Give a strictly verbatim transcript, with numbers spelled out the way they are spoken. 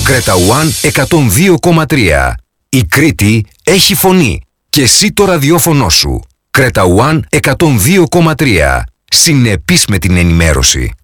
Κρέτα One εκατόν δύο κόμμα τρία. Η Κρήτη έχει φωνή. Και εσύ το ραδιόφωνο σου. Κρέτα One εκατόν δύο κόμμα τρία. Συνεπής με την ενημέρωση.